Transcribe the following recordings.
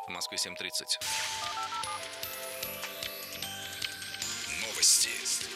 В Москве 7:30. Новости.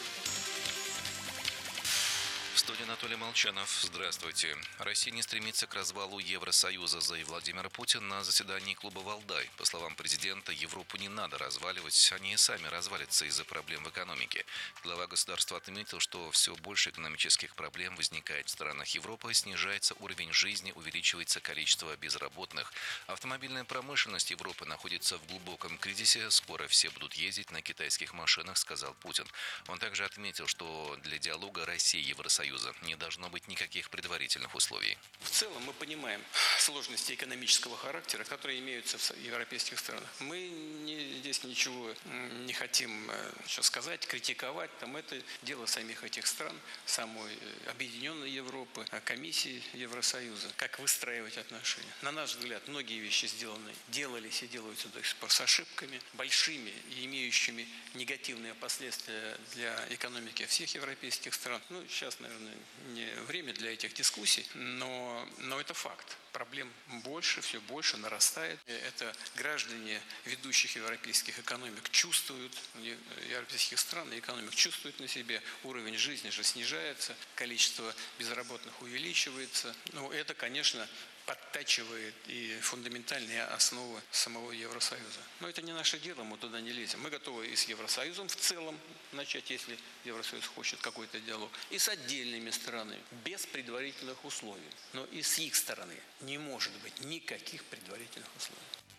В студии Анатолий Молчанов. Здравствуйте. Россия не стремится к развалу Евросоюза, заявил Владимир Путин на заседании клуба «Валдай». По словам президента, Европу не надо разваливать, они и сами развалятся из-за проблем в экономике. Глава государства отметил, что все больше экономических проблем возникает в странах Европы, снижается уровень жизни, увеличивается количество безработных. Автомобильная промышленность Европы находится в глубоком кризисе, скоро все будут ездить на китайских машинах, сказал Путин. Он также отметил, что для диалога России и Евросоюза не должно быть никаких предварительных условий. В целом мы понимаем сложности экономического характера, которые имеются в европейских странах. Мы здесь ничего не хотим сказать, критиковать. Это дело самих этих стран, самой объединенной Европы, комиссии Евросоюза. Как выстраивать отношения. На наш взгляд, многие вещи делались и делаются до сих пор с ошибками, большими и имеющими негативные последствия для экономики всех европейских стран. Сейчас, наверное, не время для этих дискуссий, но это факт. Проблем больше, все больше нарастает. Это граждане ведущих европейских экономик чувствуют, европейских стран и экономик чувствуют на себе, уровень жизни же снижается, количество безработных увеличивается. Это, конечно, подтачивает и фундаментальные основы самого Евросоюза. Но это не наше дело, мы туда не лезем. Мы готовы и с Евросоюзом в целом начать, если Евросоюз хочет какой-то диалог, и с отдельными странами, без предварительных условий. Но и с их стороны не может быть никаких предварительных условий.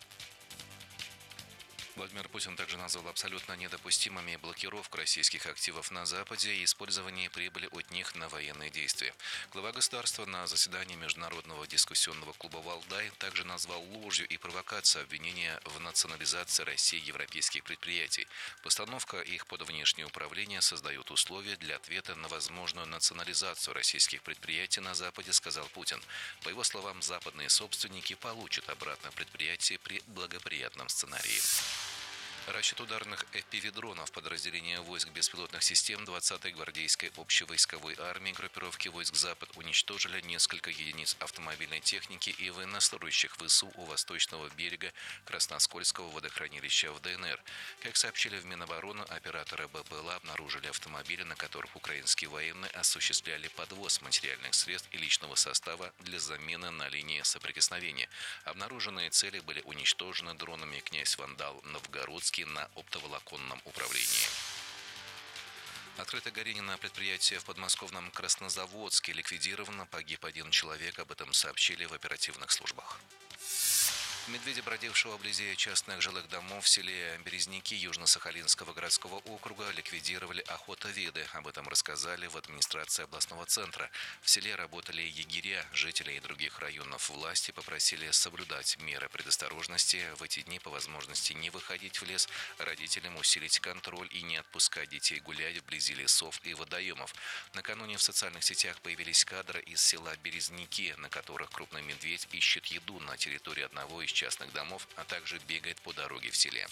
Владимир Путин также назвал абсолютно недопустимыми блокировку российских активов на Западе и использование прибыли от них на военные действия. Глава государства на заседании Международного дискуссионного клуба «Валдай» также назвал ложью и провокацией обвинения в национализации России европейских предприятий. Постановка их под внешнее управление создает условия для ответа на возможную национализацию российских предприятий на Западе, сказал Путин. По его словам, западные собственники получат обратно предприятия при благоприятном сценарии. Расчет ударных FPV-дронов подразделения войск беспилотных систем 20-й гвардейской общевойсковой армии группировки войск «Запад» уничтожили несколько единиц автомобильной техники и военнослужащих ВСУ у восточного берега Красноскольского водохранилища в ДНР. Как сообщили в Минобороны, операторы БПЛА обнаружили автомобили, на которых украинские военные осуществляли подвоз материальных средств и личного состава для замены на линии соприкосновения. Обнаруженные цели были уничтожены дронами «Князь Вандал» Новгородский на оптоволоконном управлении. Открытое горение на предприятии в подмосковном Краснозаводске ликвидировано. Погиб один человек, об этом сообщили в оперативных службах. Медведя, бродившего вблизи частных жилых домов в селе Березники Южно-Сахалинского городского округа, ликвидировали охотоведы. Об этом рассказали в администрации областного центра. В селе работали егеря. Жителей других районов власти попросили соблюдать меры предосторожности. В эти дни по возможности не выходить в лес, родителям усилить контроль и не отпускать детей гулять вблизи лесов и водоемов. Накануне в социальных сетях появились кадры из села Березники, на которых крупный медведь ищет еду на территории одного из частных домов, а также бегает по дороге в селе.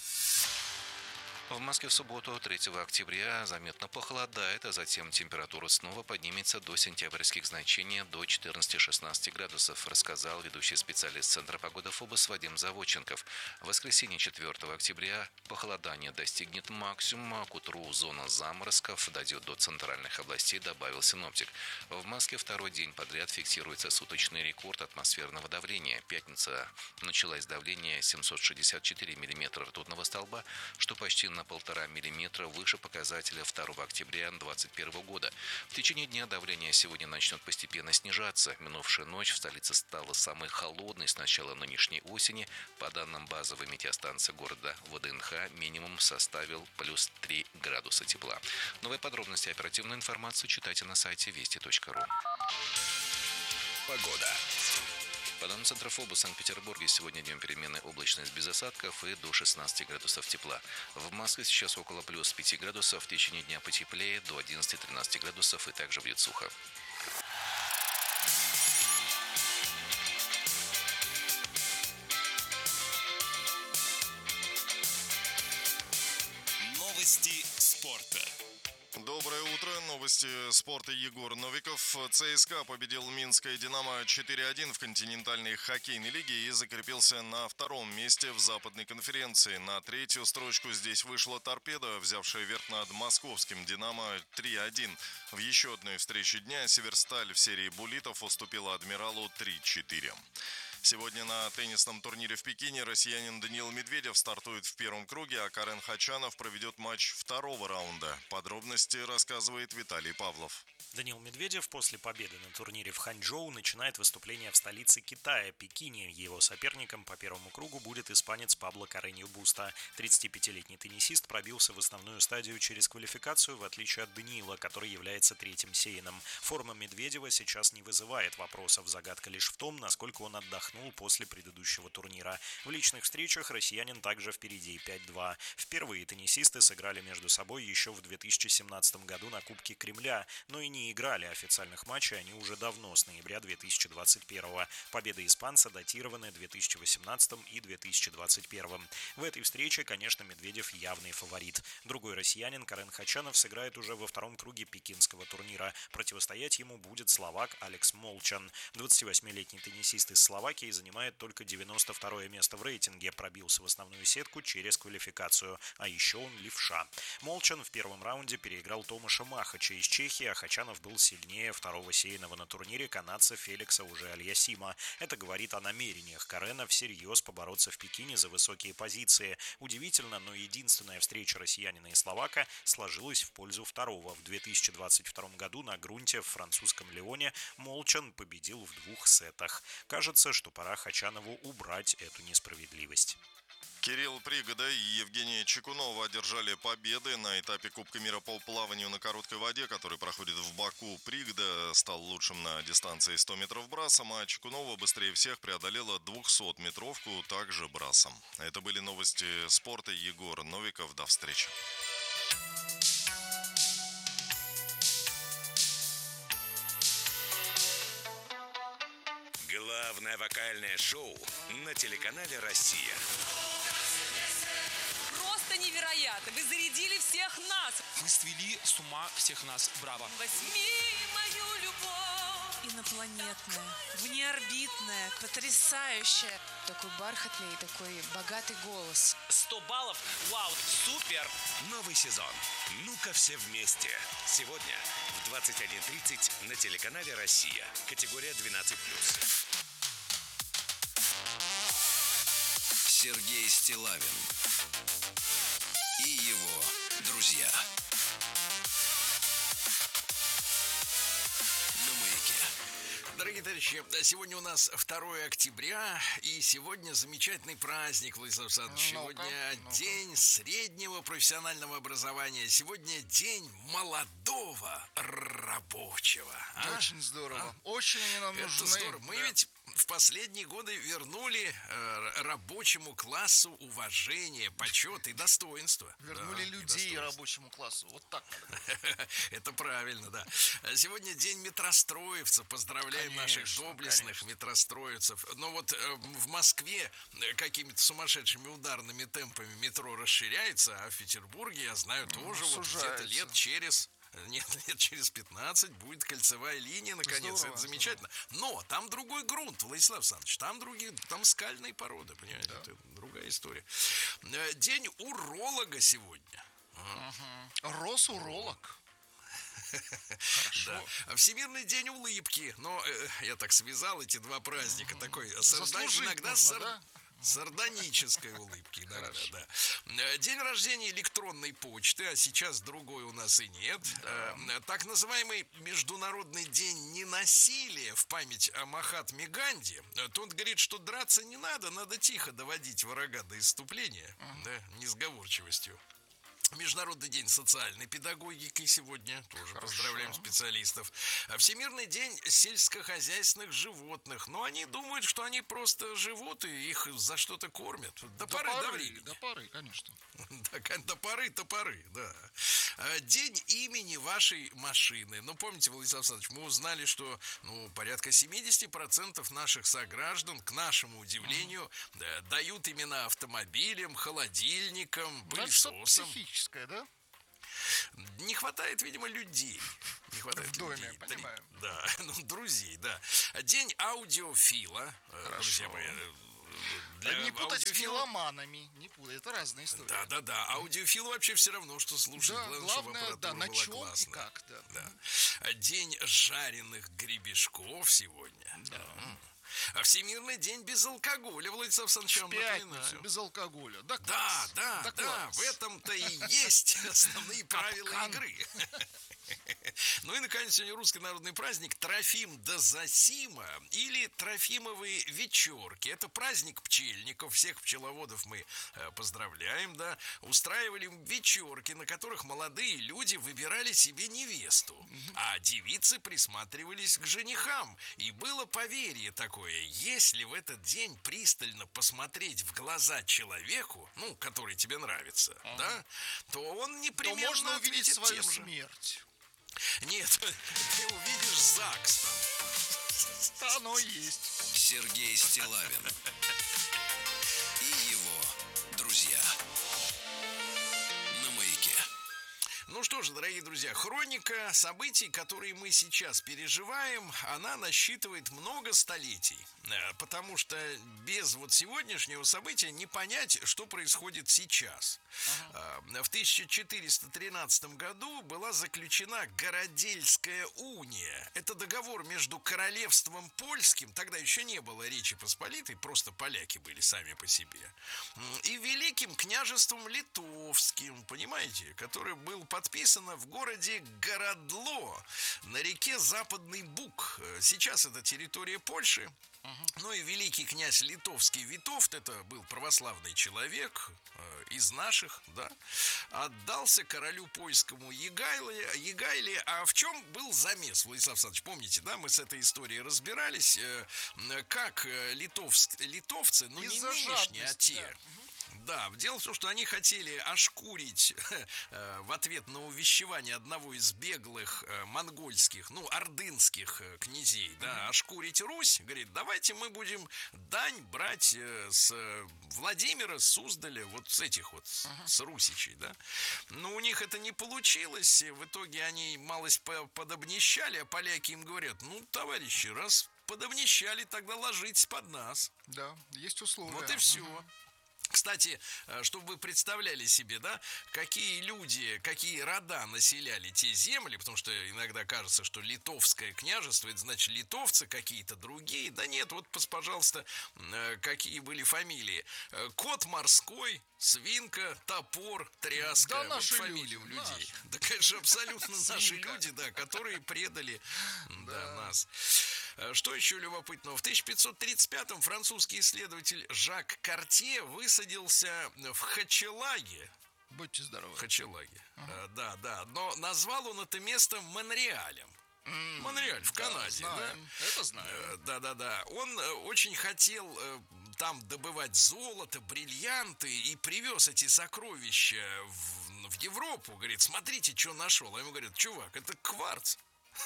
В Москве в субботу, 3 октября, заметно похолодает, а затем температура снова поднимется до сентябрьских значений до 14-16 градусов, рассказал ведущий специалист Центра погоды ФОБОС Вадим Заводченков. В воскресенье 4 октября похолодание достигнет максимума, к утру зона заморозков дойдет до центральных областей, добавил синоптик. В Москве второй день подряд фиксируется суточный рекорд атмосферного давления. Пятница началась давление 764 мм ртутного столба, что почти на 1,5 мм выше показателя 2 октября 2021 года. В течение дня давление сегодня начнет постепенно снижаться. Минувшая ночь в столице стала самой холодной с начала нынешней осени. По данным базовой метеостанции города ВДНХ, минимум составил плюс 3 градуса тепла. Новые подробности и оперативную информацию читайте на сайте вести.ру. Погода. По данным Центра ФОБОС в Санкт-Петербурге сегодня днем переменная облачность без осадков и до 16 градусов тепла. В Москве сейчас около плюс 5 градусов, в течение дня потеплее до 11-13 градусов и также будет сухо. Новости спорта. Доброе утро. Новости спорта. Егор Новиков. ЦСКА победил Минское «Динамо» 4-1 в континентальной хоккейной лиге и закрепился на втором месте в западной конференции. На третью строчку здесь вышла «Торпедо», взявшая верх над московским «Динамо» 3-1. В еще одной встрече дня «Северсталь» в серии буллитов уступила «Адмиралу» 3-4. Сегодня на теннисном турнире в Пекине россиянин Даниил Медведев стартует в первом круге, а Карен Хачанов проведет матч второго раунда. Подробности рассказывает Виталий Павлов. Даниил Медведев после победы на турнире в Ханчжоу начинает выступление в столице Китая, Пекине. Его соперником по первому кругу будет испанец Пабло Карреньо Буста. 35-летний теннисист пробился в основную стадию через квалификацию, в отличие от Даниила, который является третьим сеяном. Форма Медведева сейчас не вызывает вопросов. Загадка лишь в том, насколько он отдохнул после предыдущего турнира. В личных встречах россиянин также впереди 5-2. Впервые теннисисты сыграли между собой еще в 2017 году на Кубке Кремля, но и не играли официальных матчей они уже давно, с ноября 2021. Победы испанца датированы 2018 и 2021. В этой встрече, конечно, Медведев явный фаворит. Другой россиянин Карен Хачанов сыграет уже во втором круге пекинского турнира. Противостоять ему будет словак Алекс Молчан. 28-летний теннисист из Словакии занимает только 92-е место в рейтинге, пробился в основную сетку через квалификацию, а еще он левша. Молчан в первом раунде переиграл Томаша Махача из Чехии, а Хачанов был сильнее второго сеянного на турнире канадца Феликса Ужи-Альясима. Это говорит о намерениях Карена всерьез побороться в Пекине за высокие позиции. Удивительно, но единственная встреча россиянина и словака сложилась в пользу второго. В 2022 году на грунте в французском Лионе Молчан победил в 2 сетах. Кажется, что пора Хачанову убрать эту несправедливость. Кирилл Пригода и Евгения Чекунова одержали победы на этапе Кубка мира по плаванию на короткой воде, который проходит в Баку. Пригода стал лучшим на дистанции 100 метров брасом, а Чекунова быстрее всех преодолела 200-метровку также брасом. Это были новости спорта. Егор Новиков. До встречи. Главное вокальное шоу на телеканале «Россия». Просто невероятно! Вы зарядили всех нас! Вы свели с ума всех нас. Браво! Возьми мою любовь! Инопланетная, внеорбитная, потрясающая. Такой бархатный, такой богатый голос. 100 баллов. Вау, супер! Новый сезон. Ну-ка все вместе. Сегодня в 21:30 на телеканале «Россия». Категория 12+. Сергей Стиллавин и его друзья на Маяке. Дорогие товарищи, сегодня у нас 2 октября, и сегодня замечательный праздник, Владислав Александрович. Сегодня день среднего профессионального образования. Сегодня день молодого рабочего. Очень здорово. Очень они нам нужны. Это здорово. Мы ведь в последние годы вернули рабочему классу уважение, почет и достоинство. Вернули людей рабочему классу. Вот так надо. Это правильно, да. Сегодня день метростроевцев. Поздравляем наших доблестных метростроевцев. Но вот в Москве какими-то сумасшедшими ударными темпами метро расширяется, а в Петербурге, я знаю, тоже вот где-то лет через 15 будет кольцевая линия, наконец. Здорово, это замечательно. Но там другой грунт, Владислав Александрович. Там скальные породы, понимаете? Да. Это другая история. День уролога сегодня. Росуролог. Да. Всемирный день улыбки. Но я так связал эти два праздника. Такой иногда сардонической улыбки. Да. День рождения электронной почты, а сейчас другой у нас и нет. Да. Так называемый Международный день ненасилия в память о Махатме Ганди. Тот говорит, что драться не надо тихо доводить врага до исступления, да, несговорчивостью. Международный день социальной педагогики сегодня. Тоже поздравляем специалистов. Всемирный день сельскохозяйственных животных. Но они думают, что они просто живут и их за что-то кормят. До поры до времени. До поры, конечно. До поры, да. День имени вашей машины. Ну, помните, Владислав Александрович, мы узнали, что порядка 70% наших сограждан, к нашему удивлению, дают имена автомобилям, холодильникам, пылесосам. Да? Не хватает, видимо, людей. Не хватает в доме, людей. понимаем. Да, ну, друзей, да. День аудиофила. Друзья мои. Не путать с филоманами. Не путать, это разные истории. Да. Аудиофил вообще все равно, что слушать. Да, главное, чтобы аппаратура да, на была чем классная. и как, да. День жареных гребешков сегодня. Да. А Всемирный день без алкоголя, Владислав Александрович, В пятницу без алкоголя. Да, в этом-то и есть основные правила игры. Ну и, наконец, сегодня русский народный праздник Трофим да Зосима или Трофимовые вечерки. Это праздник пчельников. Всех пчеловодов мы поздравляем, да. Устраивали вечерки, на которых молодые люди выбирали себе невесту, а девицы присматривались к женихам. И было поверье такое: если в этот день пристально посмотреть в глаза человеку, ну, который тебе нравится, да, то он непременно то можно увидеть ответит свою тем же. смерть. Нет, ты увидишь ЗАГС там. Оно есть. Сергей Стиллавин и его друзья на Маяке. Ну что же, дорогие друзья, хроника событий, которые мы сейчас переживаем, она насчитывает много столетий. Потому что без вот сегодняшнего события не понять, что происходит сейчас. В 1413 году была заключена Городельская уния. Это договор между королевством польским, тогда еще не было Речи Посполитой, просто поляки были сами по себе, и Великим княжеством Литовским, понимаете, который был подписано в городе Городло на реке Западный Буг. Сейчас это территория Польши. Ну и великий князь литовский Витовт, это был православный человек из наших, да, отдался королю польскому Егайле. А в чем был замес, Владислав Александрович, помните, да, мы с этой историей разбирались, как литовцы, ну не нынешние, а те. Да, дело в том, что они хотели ошкурить в ответ на увещевание одного из беглых монгольских, ну, ордынских князей, да, ошкурить Русь. Говорит, давайте мы будем дань брать с Владимира, с Суздаля, вот с этих вот, с русичей, да. Но у них это не получилось. В итоге они малость подобнищали, а поляки им говорят, ну, товарищи, раз подобнищали, тогда ложитесь под нас. Да, есть условия. Вот и все. Кстати, чтобы вы представляли себе, да, какие люди, какие рода населяли те земли, потому что иногда кажется, что литовское княжество, это значит литовцы какие-то другие. Да нет, вот, пожалуйста, какие были фамилии. Кот морской, свинка, топор, тряска. Да, вот наши фамилии у люди, людей. наши. Да, конечно, абсолютно наши люди, да, которые предали нас. Что еще любопытного? В 1535-м французский исследователь Жак Картье высадился в Хачелаге. Будьте здоровы. Хачелаге. Да. Но назвал он это место Монреалем. Монреаль в Канаде. Знаем. Да? Это знаем. Да. Он очень хотел там добывать золото, бриллианты и привез эти сокровища в Европу. Говорит, смотрите, что нашел. А ему говорят, чувак, это кварц.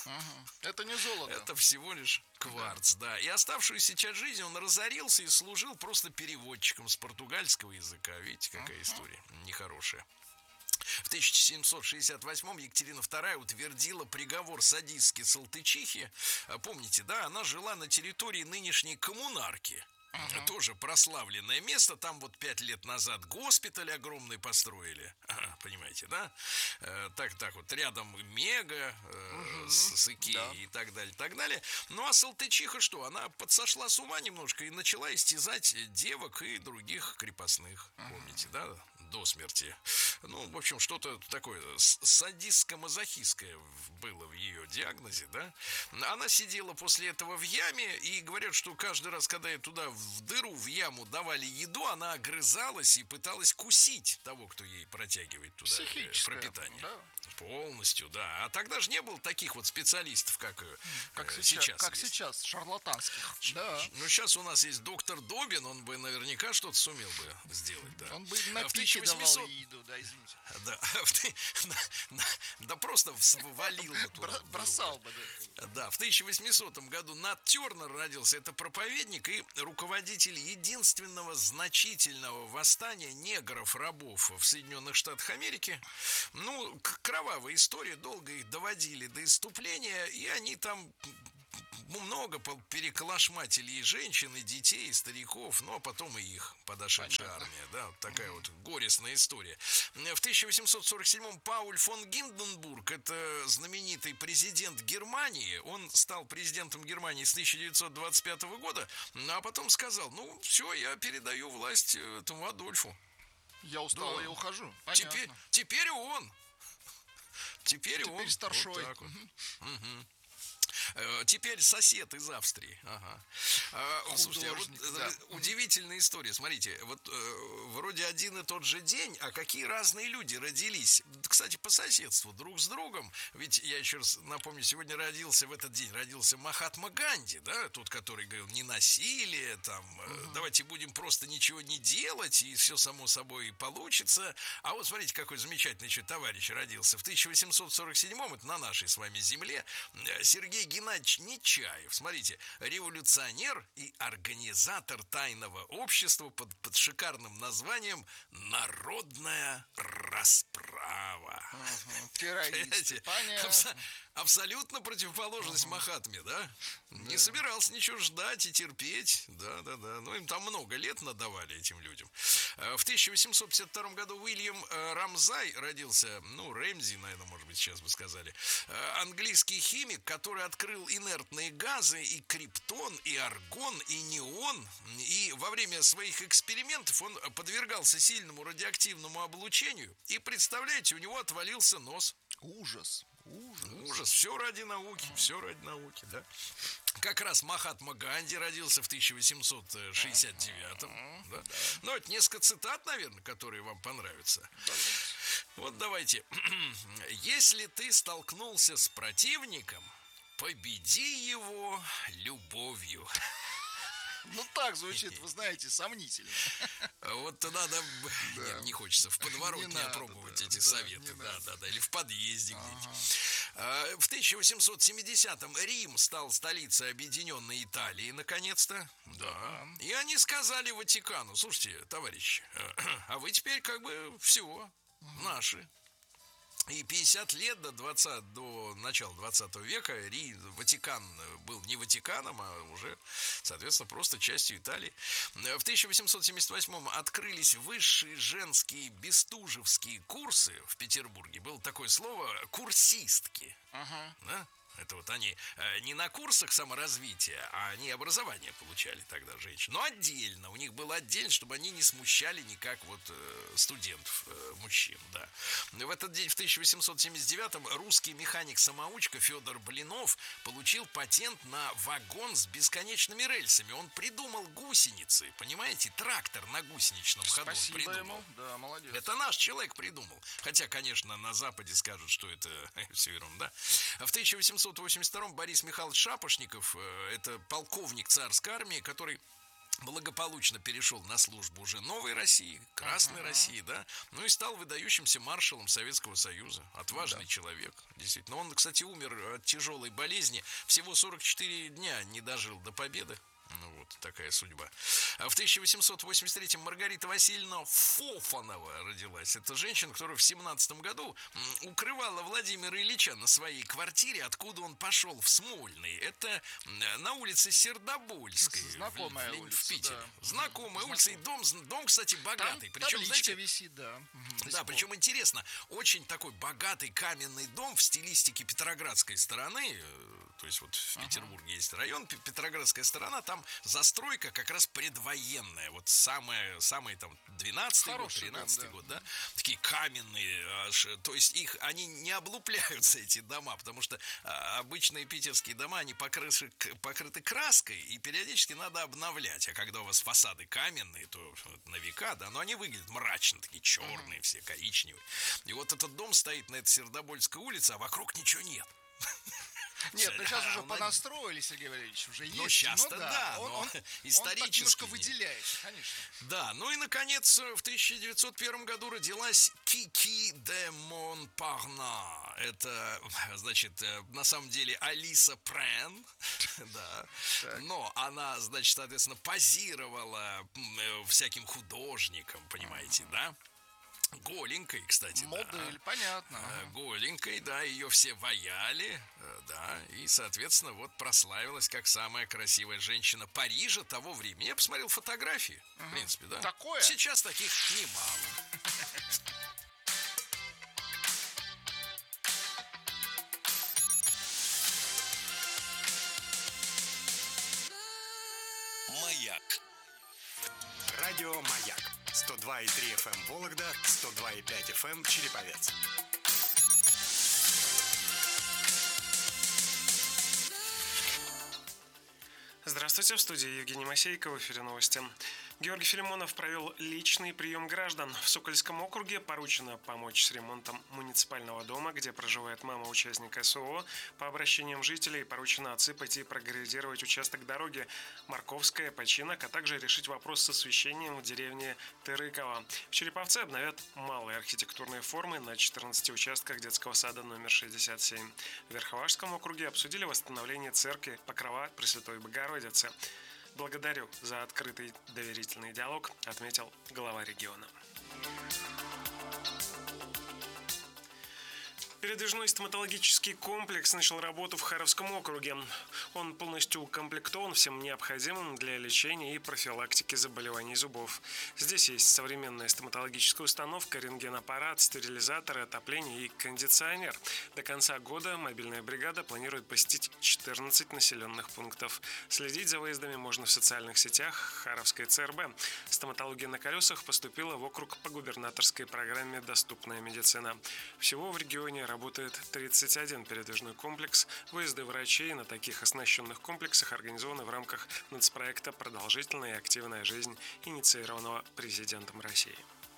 Это не золото. Это всего лишь кварц, да. И оставшуюся часть жизни он разорился и служил просто переводчиком с португальского языка. Видите, какая история нехорошая. В 1768-м Екатерина II утвердила приговор садистке Салтычихе. Помните, да, она жила на территории нынешней коммунарки. Тоже прославленное место. Там вот 5 лет назад госпиталь огромный построили. Понимаете, да? Так вот, рядом Мега с Икеей и так далее. Ну, а Салтычиха что? Она подсошла с ума немножко и начала истязать девок и других крепостных. Помните, да? До смерти. Ну, в общем, что-то такое садистско-мазохистское было в ее диагнозе, да? Она сидела после этого в яме, и говорят, что каждый раз, когда ей туда в дыру, в яму давали еду, она огрызалась и пыталась кусить того, кто ей протягивает туда пропитание. Да. Полностью, да. А тогда же не было таких вот специалистов, как сейчас. Как сейчас, шарлатанских. Да. Ну, сейчас у нас есть доктор Добин, он бы наверняка что-то сумел бы сделать, да. Он бы на пике давал еду, да, извините. Да, просто валил бы туда. Бросал бы, да. Да, в 1800 году Нат Тернер родился, это проповедник и руководитель руководитель единственного значительного восстания негров-рабов в Соединенных Штатах Америки. Ну, кровавая история, долго их доводили до исступления, и они там много переколошматили и женщин, и детей, и стариков, ну, а потом и их подошедшая армия, да, вот такая вот горестная история. В 1847-м Пауль фон Гинденбург, это знаменитый президент Германии, он стал президентом Германии с 1925 года, а потом сказал, ну, все, я передаю власть этому Адольфу. Я устал, да. Я ухожу. Теперь он. Теперь он. Старшой. Вот так вот. Теперь сосед из Австрии. Ага. Слушайте, вот да. Удивительная история. Смотрите, вот вроде один и тот же день, а какие разные люди родились. Кстати, по соседству, друг с другом. Ведь я еще раз напомню, сегодня в этот день родился Махатма Ганди, да, тот, который говорил, не насилие, там, давайте будем просто ничего не делать, и все само собой получится. А вот смотрите, какой замечательный еще товарищ родился. В 1847-м, это на нашей с вами земле, Сергей Геннадьевич Нечаев, смотрите, революционер и организатор тайного общества под шикарным названием «Народная расправа». Террористы, понятно. Абсолютно противоположность Махатме, да? Не собирался ничего ждать и терпеть. Да. Ну, им там много лет надавали этим людям. В 1852 году Уильям Рамзай родился, ну, Рэмзи, наверное, может быть, сейчас бы сказали. Английский химик, который открыл инертные газы, и криптон, и аргон, и неон. И во время своих экспериментов он подвергался сильному радиоактивному облучению. И, представляете, у него отвалился нос. Ужас. Все ради науки, да. Как раз Махатма Ганди родился в 1869-м. Да. Ну, это несколько цитат, наверное, которые вам понравятся. Вот давайте. Если ты столкнулся с противником, победи его любовью. Ну, так звучит, вы знаете, сомнительно. Вот надо... Да. Нет, не хочется в подворотне опробовать эти советы. Да. Или в подъезде где-нибудь. В 1870-м Рим стал столицей объединенной Италии, наконец-то. Да. И они сказали Ватикану, слушайте, товарищи, а вы теперь как бы все наши. И 50 лет до начала 20 века Ватикан был не Ватиканом, а уже, соответственно, просто частью Италии. В 1878-м открылись высшие женские бестужевские курсы в Петербурге. Было такое слово «курсистки». Да? Это вот они не на курсах саморазвития, а они образование получали тогда, женщины. Но отдельно, у них было отдельно, чтобы они не смущали никак вот студентов, мужчин, да. В этот день, в 1879-м, русский механик-самоучка Федор Блинов получил патент на вагон с бесконечными рельсами. Он придумал гусеницы, понимаете, трактор на гусеничном ходу. Спасибо он придумал. Ему, да, молодец. Это наш человек придумал. Хотя, конечно, на Западе скажут, что это все ерунда. В 1882-м Борис Михайлович Шапошников, это полковник царской армии, который благополучно перешел на службу уже новой России, Красной России, да, ну и стал выдающимся маршалом Советского Союза. Отважный человек, действительно. Он, кстати, умер от тяжелой болезни, всего 44 дня не дожил до победы. Ну вот, такая судьба. В 1883-м Маргарита Васильевна Фофанова родилась. Это женщина, которая в 17 году укрывала Владимира Ильича на своей квартире, откуда он пошел в Смольный. Это на улице Сердобольской. Знакомая улица, в Питере. Да. Знакомая улица. И дом, кстати, богатый. Там причем, знаете, висит, да. Да, причем интересно, очень такой богатый каменный дом в стилистике Петроградской стороны. То есть вот в Петербурге есть район, Петроградская сторона, там застройка как раз предвоенная. Вот самый там 12-й год, 13-й год, да. Такие каменные, то есть они не облупляются, эти дома, потому что обычные питерские дома, они покрыты краской, и периодически надо обновлять. А когда у вас фасады каменные, то на века, да, но они выглядят мрачно, такие черные, все коричневые. И вот этот дом стоит на этой Сердобольской улице, а вокруг ничего нет. Нет, ну сейчас уже понастроили, Сергей Валерьевич, уже есть. Ну, сейчас-то да, но исторически. Он немножко выделяется, конечно. Да, ну и, наконец, в 1901 году родилась Кики де Монпарна. Это, значит, на самом деле Алиса Прен, да. Но она, значит, соответственно, позировала всяким художникам, понимаете, да? Голенькой, кстати, модель, да. Понятно. Голенькой, да, ее все ваяли, да, и, соответственно, вот прославилась как самая красивая женщина Парижа того времени. Я посмотрел фотографии, в принципе, да. Такое? Сейчас таких немало. Маяк. Радио «Маяк». 102,3 FM Вологда, 102,5 FM Череповец. Здравствуйте, в студии Евгений Масейко, в эфире новости. Георгий Филимонов провел личный прием граждан. В Сокольском округе поручено помочь с ремонтом муниципального дома, где проживает мама участника СОО. По обращениям жителей поручено отсыпать и прогрейдировать участок дороги Марковская, Починок, а также решить вопрос с освещением в деревне Тырыково. В Череповце обновят малые архитектурные формы на 14 участках детского сада номер 67. В Верховашском округе обсудили восстановление церкви Покрова Пресвятой Богородицы. Благодарю за открытый доверительный диалог, отметил глава региона. Передвижной стоматологический комплекс начал работу в Харовском округе. Он полностью укомплектован всем необходимым для лечения и профилактики заболеваний зубов. Здесь есть современная стоматологическая установка, рентгенаппарат, стерилизатор, отопление и кондиционер. До конца года мобильная бригада планирует посетить 14 населенных пунктов. Следить за выездами можно в социальных сетях Харовской ЦРБ. Стоматология на колесах поступила в округ по губернаторской программе «Доступная медицина». Всего в регионе работает 31 передвижной комплекс. Выезды врачей на таких оснащенных комплексах организованы в рамках нацпроекта «Продолжительная и активная жизнь», инициированного президентом России.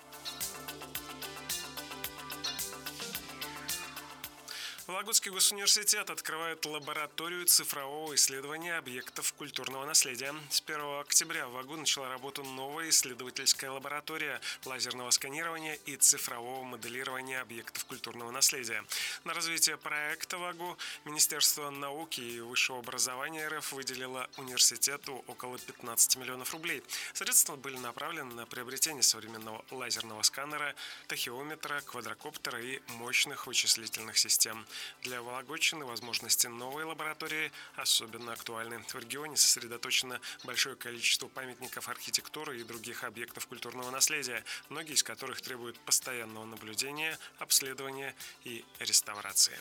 Вологодский госуниверситет открывает лабораторию цифрового исследования объектов культурного наследия. С 1 октября в ВАГУ начала работу новая исследовательская лаборатория лазерного сканирования и цифрового моделирования объектов культурного наследия. На развитие проекта ВАГУ Министерство науки и высшего образования РФ выделило университету около 15 миллионов рублей. Средства были направлены на приобретение современного лазерного сканера, тахеометра, квадрокоптера и мощных вычислительных систем. Для Вологодчины возможности новой лаборатории особенно актуальны. В регионе сосредоточено большое количество памятников архитектуры и других объектов культурного наследия, многие из которых требуют постоянного наблюдения, обследования и реставрации.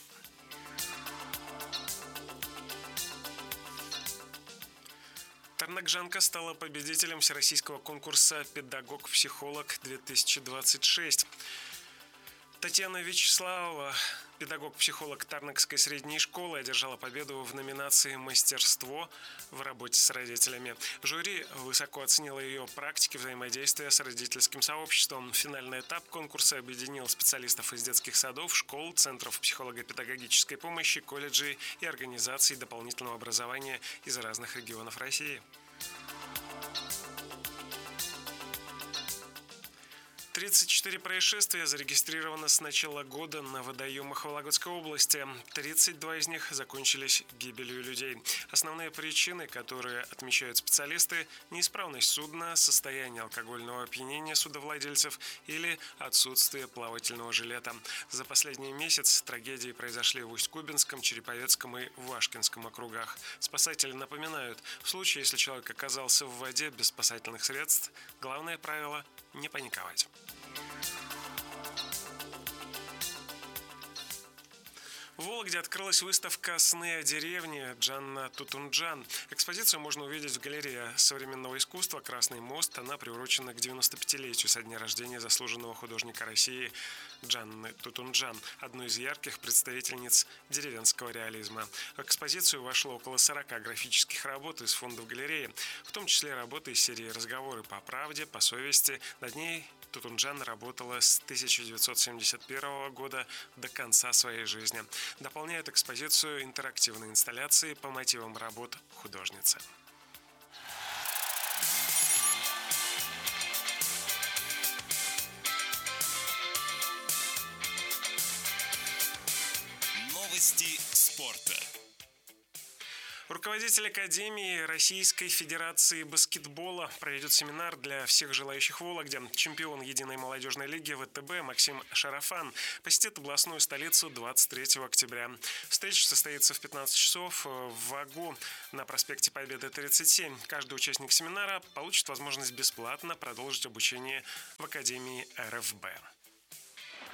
Тарнакжанка стала победителем всероссийского конкурса «Педагог-психолог-2026». Татьяна Вячеславова, педагог-психолог Тарнакской средней школы, одержала победу в номинации «Мастерство в работе с родителями». Жюри высоко оценило ее практики взаимодействия с родительским сообществом. Финальный этап конкурса объединил специалистов из детских садов, школ, центров психолого-педагогической помощи, колледжей и организаций дополнительного образования из разных регионов России. 34 происшествия зарегистрировано с начала года на водоемах Вологодской области. 32 из них закончились гибелью людей. Основные причины, которые отмечают специалисты – неисправность судна, состояние алкогольного опьянения судовладельцев или отсутствие плавательного жилета. За последний месяц трагедии произошли в Усть-Кубинском, Череповецком и Вашкинском округах. Спасатели напоминают, в случае, если человек оказался в воде без спасательных средств, главное правило – не паниковать. В Вологде открылась выставка «Сны о деревне» Джанна Тутунджан. Экспозицию можно увидеть в галерее современного искусства «Красный мост». Она приурочена к 95-летию со дня рождения заслуженного художника России Джанны Тутунджан, одной из ярких представительниц деревенского реализма. В экспозицию вошло около 40 графических работ из фондов галереи, в том числе работы из серии «Разговоры по правде», «По совести». Над ней Тутунджан работала с 1971 года до конца своей жизни. дополняют экспозицию интерактивной инсталляции по мотивам работ художницы. Новости спорта. Руководитель Академии Российской Федерации баскетбола проведет семинар для всех желающих в Вологде. Чемпион единой молодежной лиги ВТБ Максим Шарафан посетит областную столицу 23 октября. Встреча состоится в 15 часов в ВАГУ на проспекте Победы 37. Каждый участник семинара получит возможность бесплатно продолжить обучение в Академии РФБ.